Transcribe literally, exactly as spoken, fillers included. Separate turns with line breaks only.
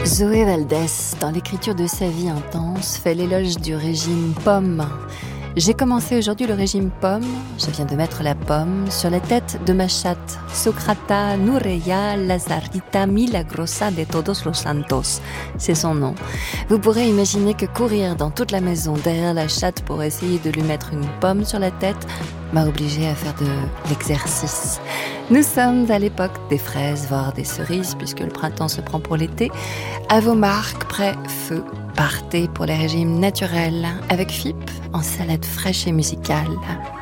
Zoé Valdès, dans l'écriture de sa vie intense, fait l'éloge du régime pomme. J'ai commencé aujourd'hui le régime pomme, je viens de mettre la pomme sur la tête de ma chatte, Socrata Nureya Lazarita Milagrosa de Todos los Santos. C'est son nom. Vous pourrez imaginer que courir dans toute la maison derrière la chatte pour essayer de lui mettre une pomme sur la tête m'a obligée à faire de l'exercice. Nous sommes à l'époque des fraises, voire des cerises, puisque le printemps se prend pour l'été. À vos marques, prêt, feu, partez pour les régimes naturels avec F I P en salade fraîche et musicale.